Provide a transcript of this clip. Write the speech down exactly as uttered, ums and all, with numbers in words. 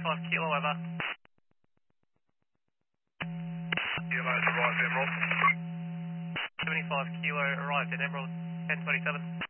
seventy-five kilo over. Kilo's arrived, Emerald. seventy-five kilo arrived in Emerald, ten twenty-seven.